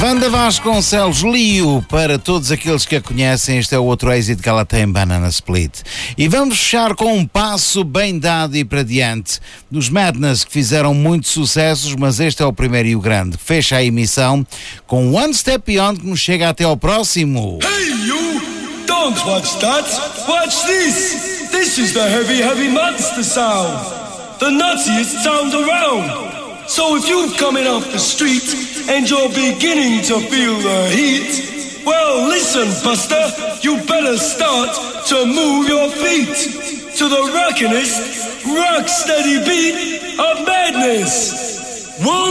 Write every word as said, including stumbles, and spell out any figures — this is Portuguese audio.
Wanda Vasconcelos, Lio, para todos aqueles que a conhecem, este é o outro êxito que ela tem, Banana Split. E vamos fechar com um passo bem dado e para diante dos Madness, que fizeram muitos sucessos, mas este é o primeiro e o grande. Fecha a emissão com One Step Beyond, que nos chega até ao próximo. Hey you! Don't watch that! Watch this! This is the heavy, heavy monster sound! The nuttiest sound around! So if you're coming off the street and you're beginning to feel the heat, well listen Buster, you better start to move your feet to the rockinest, rock steady beat of madness. One